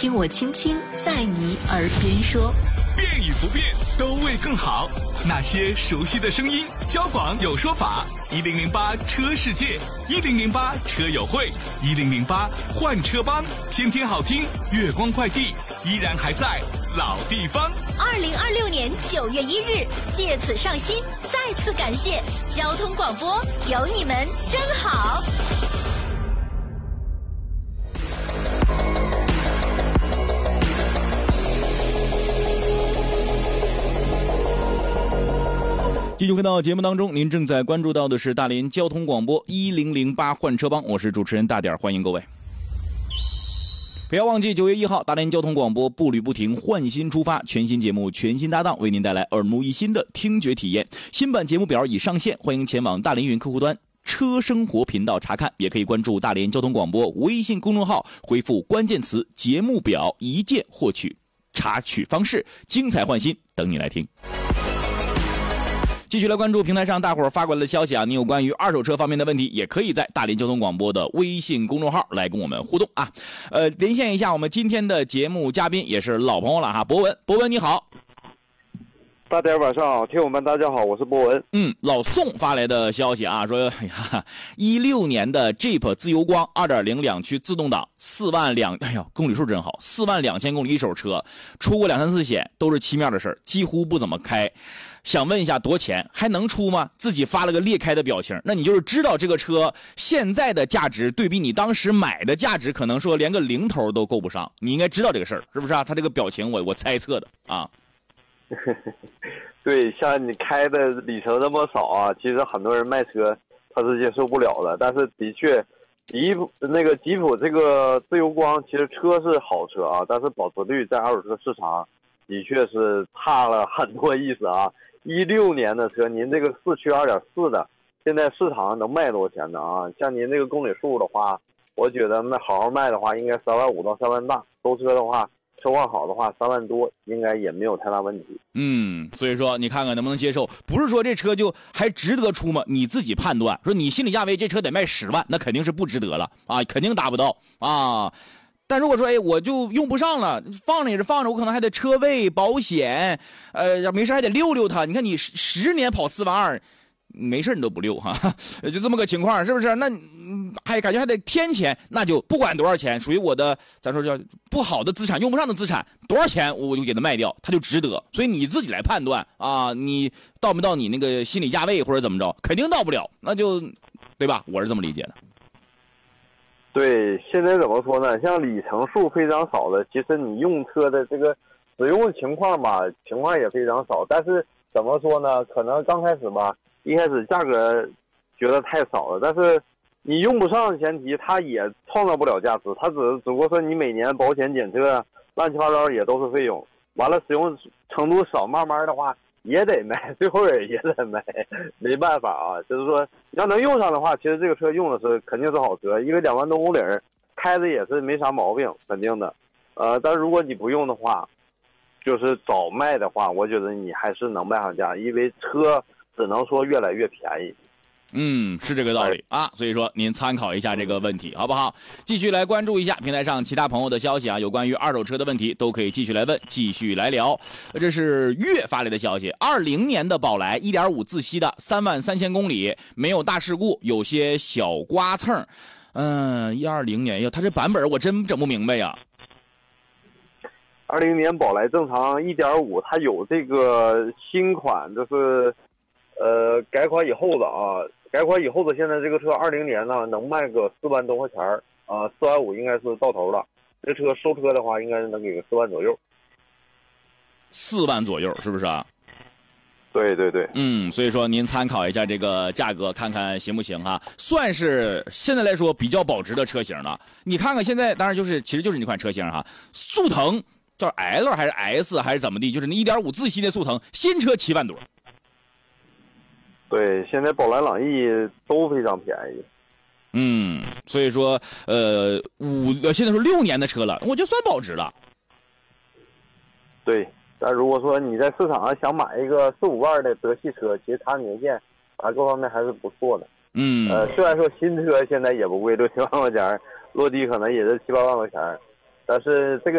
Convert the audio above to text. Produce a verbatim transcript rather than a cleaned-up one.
听我轻轻在你耳边说。 变与不变，都为更好。那些熟悉的声音，交广有说法。一零零八车世界，一零零八车友会，一零零八换车帮，天天好听。月光快递依然还在老地方。 二零二六年九月一日，借此上新，再次感谢交通广播，有你们真好。 继续回到节目当中，您正在关注到的是大连交通广播一零零八换车帮，我是主持人大点，欢迎各位。不要忘记九月一号，大连交通广播步履不停，换新出发，全新节目，全新搭档，为您带来耳目一新的听觉体验。新版节目表已上线，欢迎前往大连云客户端车生活频道查看，也可以关注大连交通广播微信公众号，回复关键词节目表一键获取查取方式，精彩换新等你来听。继续来关注平台上大伙儿发过来的消息啊，你有关于二手车方面的问题，也可以在大连交通广播的微信公众号来跟我们互动啊。呃，连线一下我们今天的节目嘉宾，也是老朋友了哈，博文，博文你好。 大家晚上好，听友们大家好，我是博文。 嗯，老宋发来的消息啊，说哎呀，一六年的 Jeep 自由光 二点零 两驱自动挡，四万两，哎呀，公里数真好，四万两千公里一手车，出过两三次险，都是漆面的事儿，几乎不怎么开。想问一下多钱，还能出吗？自己发了个裂开的表情，那你就是知道这个车现在的价值对比你当时买的价值，可能说连个零头都够不上，你应该知道这个事儿，是不是啊？他这个表情我我猜测的啊。 对，像你开的里程这么少啊，其实很多人卖车他是接受不了的。但是的确，吉普那个吉普这个自由光，其实车是好车啊，但是保值率在二手车市场的确是差了很多意思啊。一六年的车，您这个四驱二点四的，现在市场上能卖多少钱呢啊？像您这个公里数的话，我觉得卖好好卖的话，应该三万五到三万大，收车的话。车况好的话，三万多应该也没有太大问题。 嗯，所以说你看看能不能接受？不是说这车就还值得出吗？你自己判断。说你心理价位这车得卖十万，那肯定是不值得了啊，肯定达不到啊。但如果说哎，我就用不上了，放着也是放着，我可能还得车位、保险，呃，没事还得溜溜它。你看你十年跑四万二。没事你都不溜哈，就这么个情况，是不是？那还感觉还得添钱，那就不管多少钱，属于我的，咱说叫不好的资产，用不上的资产，多少钱我就给它卖掉，它就值得。所以你自己来判断啊，你到没到你那个心理价位或者怎么着，肯定到不了，那就对吧？我是这么理解的。 对，现在怎么说呢？像里程数非常少的，其实你用车的这个使用情况吧，情况也非常少。但是怎么说呢？可能刚开始吧。一开始价格觉得太少了，但是你用不上的前提，它也创造不了价值，它只只不过说你每年保险检测乱七八糟也都是费用，完了使用程度少，慢慢的话也得卖，最后也得卖，没办法啊。就是说要能用上的话，其实这个车用的是肯定是好车，因为两万多公里开的也是没啥毛病，肯定的。呃，但如果你不用的话，就是早卖的话，我觉得你还是能卖上价，因为车只能说越来越便宜。 嗯，是这个道理啊，所以说您参考一下这个问题好不好？继续来关注一下平台上其他朋友的消息啊，有关于二手车的问题都可以继续来问，继续来聊。这是月发来的消息，二零年的宝来 一点五 自吸的，三万三千公里，没有大事故，有些小刮蹭。嗯，一二零年呀，它这版本我真整不明白呀。 二零年宝来正常 一点五， 它有这个新款，就是呃改款以后的啊，改款以后的现在这个车二零年呢能卖个四万多块钱啊，四万五应该是到头了。这车收车的话，应该是能给个四万左右。 四万左右是不是啊？ 对对对， 嗯，所以说您参考一下这个价格，看看行不行哈，算是现在来说比较保值的车型了。你看看现在，当然就是其实就是那款车型哈，速腾。叫 L 还是 S 还是怎么地？就是那 一点五 自吸的速腾，新车七万多。 对，现在宝来朗逸都非常便宜。 嗯，所以说，呃，五现在说六年的车了，我就算保值了。 对，但如果说你在市场上想买一个四五万的德系车，其实它年限啊各方面还是不错的。 嗯， 呃，虽然说新车现在也不贵，六七万块钱，落地可能也是七八万块钱，但是这个。